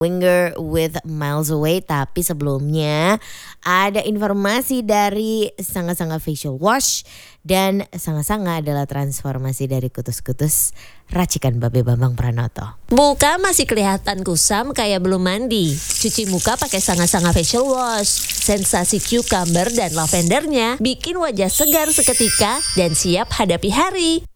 Winger with Miles Away. Tapi sebelumnya ada informasi dari Sanga-Sanga Facial Wash. Dan Sanga-Sanga adalah transformasi dari kutus-kutus racikan Babe Bambang Pranoto. Muka masih kelihatan kusam kayak belum mandi. Cuci muka pakai Sanga-Sanga Facial Wash. Sensasi cucumber dan lavendernya bikin wajah segar seketika dan siap hadapi hari.